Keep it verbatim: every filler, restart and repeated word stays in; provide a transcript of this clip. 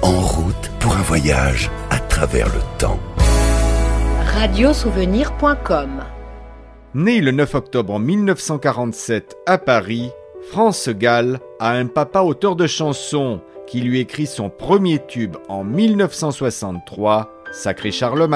En route pour un voyage à travers le temps. radiosouvenir point com. Né le neuf octobre mille neuf cent quarante-sept à Paris, France Gall a un papa auteur de chansons qui lui écrit son premier tube en mille neuf cent soixante-trois, Sacré Charlemagne.